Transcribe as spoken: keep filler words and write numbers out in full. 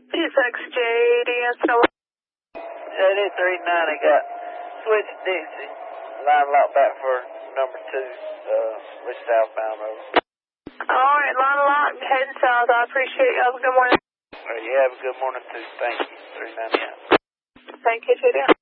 T six J D S L. J D three ninety got switch Dixie. Line lock back for number two, uh, which southbound over. Alright, line lock, heading south. I appreciate you. Have a good morning. Well, you have a good morning too. Thank you. three ninety-nine. Thank you, too.